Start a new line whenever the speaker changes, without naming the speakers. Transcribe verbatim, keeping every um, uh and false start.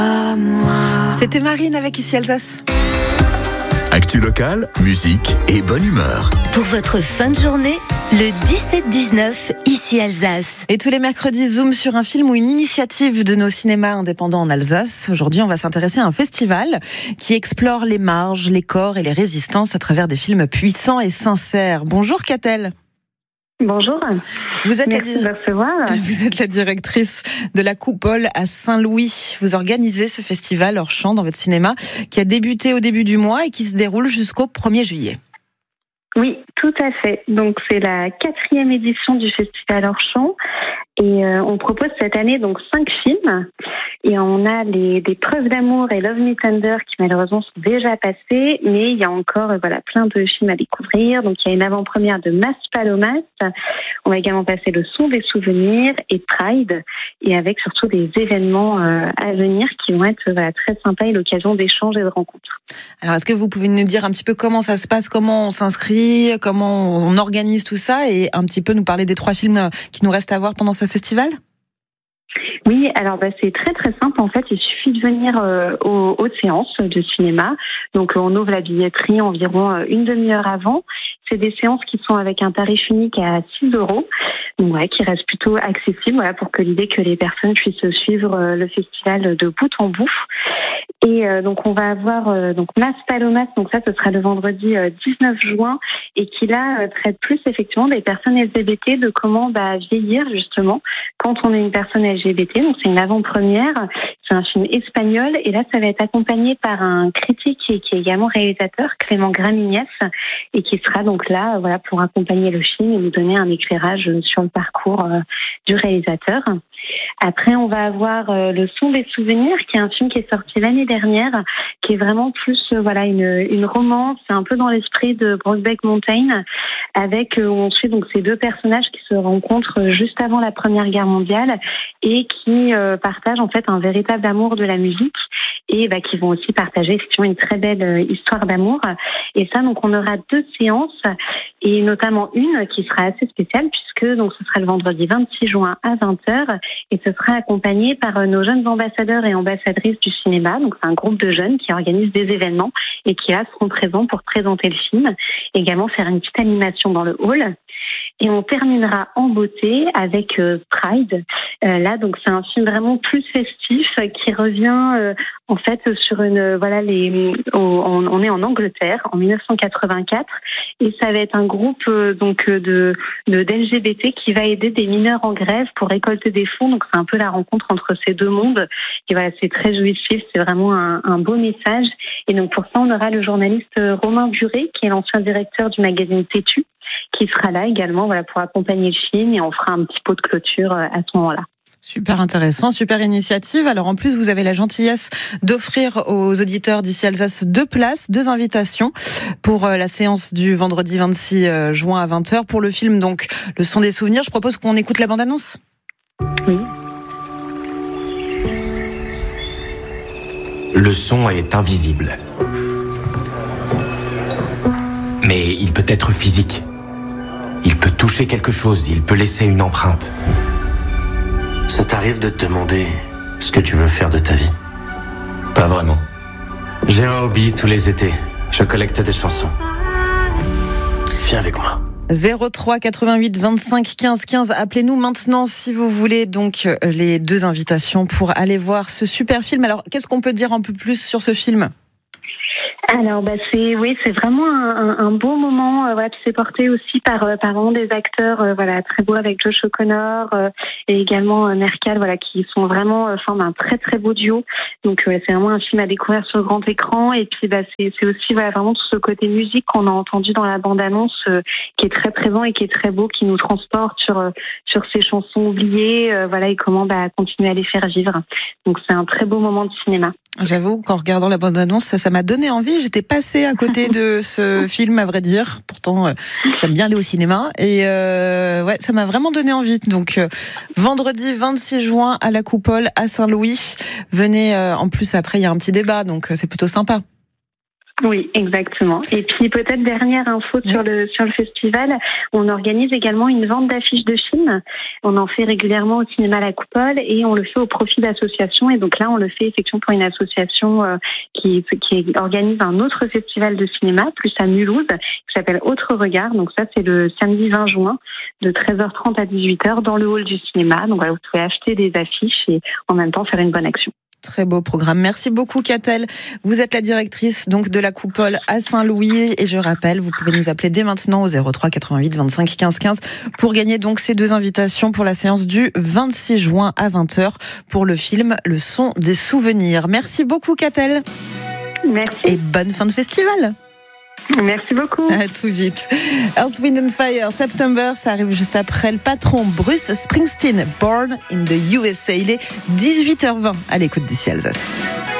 C'était Marine avec Ici Alsace.
Actu locale, musique et bonne humeur.
Pour votre fin de journée, le dix-sept dix-neuf, Ici Alsace.
Et tous les mercredis, zoom sur un film ou une initiative de nos cinémas indépendants en Alsace. Aujourd'hui, on va s'intéresser à un festival qui explore les marges, les corps et les résistances à travers des films puissants et sincères. Bonjour Catel.
Bonjour.
Vous êtes,
Merci
la,
de me recevoir.
Vous êtes la directrice de la Coupole à Saint-Louis. Vous organisez ce festival hors champ dans votre cinéma qui a débuté au début du mois et qui se déroule jusqu'au premier juillet.
Oui, tout à fait. Donc c'est la quatrième édition du festival hors champ et euh, on propose cette année donc cinq films et on a les des preuves d'amour et Love Me Tender qui malheureusement sont déjà passés, mais il y a encore euh, voilà plein de films à découvrir. Donc il y a une avant-première de Mas Palomas. On va également passer le son des souvenirs et Pride et avec surtout des événements euh, à venir qui vont être voilà très sympas et l'occasion d'échanges et de rencontres.
Alors est-ce que vous pouvez nous dire un petit peu comment ça se passe, comment on s'inscrit, comment on organise tout ça et un petit peu nous parler des trois films qui nous restent à voir pendant ce festival ?
Oui, alors bah, c'est très très simple en fait, il suffit de venir euh, aux, aux séances de cinéma. Donc on ouvre la billetterie environ euh, une demi-heure avant. C'est des séances qui sont avec un tarif unique à six euros, donc ouais, qui reste plutôt accessible voilà, pour que l'idée que les personnes puissent suivre euh, le festival de bout en bout. Et euh, donc on va avoir euh, donc Mas Palomas, donc ça ce sera le vendredi euh, dix-neuf juin et qui là euh, traite plus effectivement des personnes L G B T, de comment bah, vieillir justement quand on est une personne L G B T. Donc c'est une avant-première, c'est un film espagnol et là ça va être accompagné par un critique qui est, qui est également réalisateur, Clément Gramignas, et qui sera donc là voilà pour accompagner le film et nous donner un éclairage sur le parcours euh, du réalisateur. Après, on va avoir euh, Le son des souvenirs, qui est un film qui est sorti l'année dernière, qui est vraiment plus euh, voilà une, une romance, c'est un peu dans l'esprit de Brokeback Mountain, avec euh, où on suit donc ces deux personnages qui se rencontrent juste avant la Première Guerre mondiale et qui euh, partagent en fait un véritable amour de la musique et bah, qui vont aussi partager effectivement une très belle euh, histoire d'amour. Et ça, donc on aura deux séances et notamment une qui sera assez spéciale puisque donc ce sera le vendredi vingt-six juin à vingt heures. Et ce sera accompagné par nos jeunes ambassadeurs et ambassadrices du cinéma. Donc c'est un groupe de jeunes qui organisent des événements et qui là seront présents pour présenter le film. Également faire une petite animation dans le hall. Et on terminera en beauté avec euh, Pride. Euh, là, donc c'est un film vraiment plus festif euh, qui revient euh, en fait sur une euh, voilà les on, on est en Angleterre en dix-neuf cent quatre-vingt-quatre et ça va être un groupe euh, donc de de d'L G B T qui va aider des mineurs en grève pour récolter des fonds. Donc c'est un peu la rencontre entre ces deux mondes et voilà c'est très jouissif, c'est vraiment un, un beau message. Et donc pour ça on aura le journaliste Romain Buret qui est l'ancien directeur du magazine Têtu, qui sera là également voilà, pour accompagner le film et on fera un petit pot de clôture à ce moment-là.
Super intéressant, super initiative. Alors en plus, vous avez la gentillesse d'offrir aux auditeurs d'Ici Alsace deux places, deux invitations pour la séance du vendredi vingt-six juin à vingt heures pour le film donc Le son des souvenirs. Je propose qu'on écoute la bande-annonce.
Oui.
Le son est invisible. Mais il peut être physique. Il peut toucher quelque chose, il peut laisser une empreinte.
Ça t'arrive de te demander ce que tu veux faire de ta vie?
Pas vraiment.
J'ai un hobby tous les étés. Je collecte des chansons. Viens avec moi.
zéro trois quatre-vingt-huit vingt-cinq quinze quinze. Appelez-nous maintenant si vous voulez donc les deux invitations pour aller voir ce super film. Alors, qu'est-ce qu'on peut dire un peu plus sur ce film ?
Alors bah c'est oui c'est vraiment un, un, un beau moment euh, voilà puis c'est porté aussi par euh, par vraiment des acteurs euh, voilà très beaux avec Josh O'Connor euh, et également euh, Mercal voilà qui sont vraiment euh, forment un très très beau duo. Donc euh, c'est vraiment un film à découvrir sur grand écran et puis bah c'est c'est aussi voilà vraiment tout ce côté musique qu'on a entendu dans la bande annonce euh, qui est très présent et qui est très beau, qui nous transporte sur euh, sur ces chansons oubliées euh, voilà et comment bah continuer à les faire vivre. Donc c'est un très beau moment de cinéma.
J'avoue qu'en regardant la bande-annonce, ça, ça m'a donné envie. J'étais passée à côté de ce film, à vrai dire. Pourtant, euh, j'aime bien aller au cinéma. Et euh, ouais, ça m'a vraiment donné envie. Donc, euh, vendredi vingt-six juin à la Coupole à Saint-Louis. Venez, euh, en plus, après, il y a un petit débat. Donc, euh, c'est plutôt sympa.
Oui, exactement. Et puis peut-être dernière info oui. sur le sur le festival, on organise également une vente d'affiches de films. On en fait régulièrement au cinéma La Coupole et on le fait au profit d'associations. Et donc là, on le fait effectivement pour une association euh, qui qui organise un autre festival de cinéma, plus à Mulhouse, qui s'appelle Autre Regard. Donc ça, c'est le samedi vingt juin de treize heures trente à dix-huit heures dans le hall du cinéma. Donc voilà, vous pouvez acheter des affiches et en même temps faire une bonne action.
Très beau programme. Merci beaucoup, Catel. Vous êtes la directrice donc de la Coupole à Saint-Louis et je rappelle, vous pouvez nous appeler dès maintenant au zéro trois quatre-vingt-huit vingt-cinq quinze quinze pour gagner donc ces deux invitations pour la séance du vingt-six juin à vingt heures pour le film Le Son des Souvenirs. Merci beaucoup, Catel.
Merci.
Et bonne fin de festival.
Merci beaucoup.
À tout vite. Earth, Wind and Fire, September, ça arrive juste après le patron Bruce Springsteen, Born in the U S A. Il est dix-huit heures vingt à l'écoute d'ici Alsace.